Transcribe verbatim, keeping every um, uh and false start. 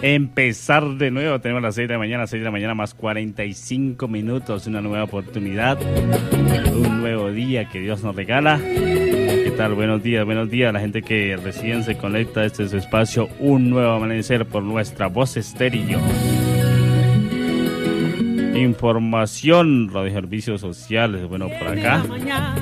empezar de nuevo. Tenemos las seis de la mañana, seis de la mañana más cuarenta y cinco minutos. Una nueva oportunidad, un nuevo día que Dios nos regala. ¿Qué tal? Buenos días, buenos días a la gente que recién se conecta a este su espacio, un nuevo amanecer por nuestra Voz Estéreo. Información, Radio Servicios Sociales, bueno, por acá